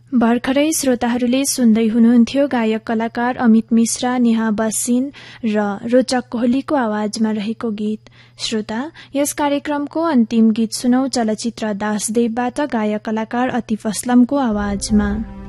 भर्खरै श्रोताहरूले सुन्दै हुनुहुन्थ्यो गायक कलाकार अमित मिश्रा, नेहा बसिन र रोचक कोहलीको आवाजमा रहेको गीत। श्रोता, यस कार्यक्रमको अन्तिम गीत सुनौ चलचित्र दासदेवबाट गायक कलाकार अतिफ असलमको आवाजमा।